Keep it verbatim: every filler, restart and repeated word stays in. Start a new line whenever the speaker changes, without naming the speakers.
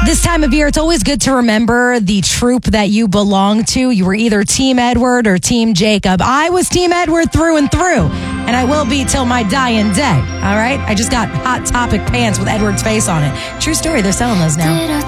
This time of year, it's always good to remember the troop that you belong to. You were either Team Edward or Team Jacob. I was Team Edward through and through, and I will be till my dying day. All right? I just got Hot Topic pants with Edward's face on it. True story. They're selling those now.